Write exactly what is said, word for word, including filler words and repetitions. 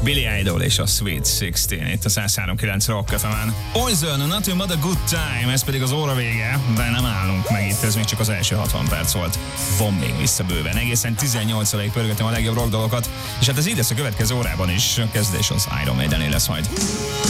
Billy Idol és a Sweet tizenhat itt a száz három kilenc Rock ef emen. Poison, Nothing But a Good Time, ez pedig az óra vége, de nem állunk meg itt, ez még csak az első hatvan perc volt. Van még vissza bőven, egészen tizennyolc óráig pörgetem a legjobb rock dalokat, és hát ez így lesz a következő órában is, kezdés az Iron Maiden-é lesz majd.